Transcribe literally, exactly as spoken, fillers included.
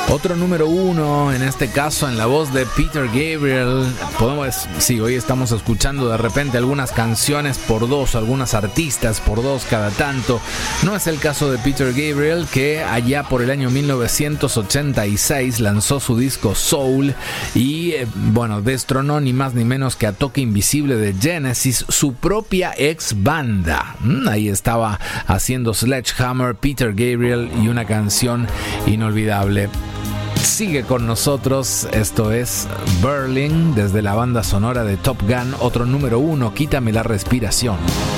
Otro número uno, en este caso en la voz de Peter Gabriel. Podemos, sí, hoy estamos escuchando de repente algunas canciones por dos, algunas artistas por dos cada tanto. No es el caso de Peter Gabriel, que allá por el año mil novecientos ochenta y seis lanzó su disco Soul y, eh, bueno, destronó ni más ni menos que a Toque Invisible de Genesis, su propia ex banda. Mm, ahí estaba haciendo Sledgehammer, Peter Gabriel, y una canción inolvidable. Sigue con nosotros, esto es Berlin, desde la banda sonora de Top Gun, otro número uno, Quítame la respiración.